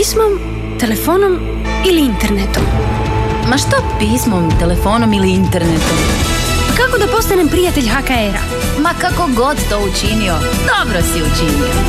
Pismom, telefonom ili internetom? Ma što pismom, telefonom ili internetom? Kako da postanem prijatelj HKR-a? Ma kako god to učinio, dobro si učinio.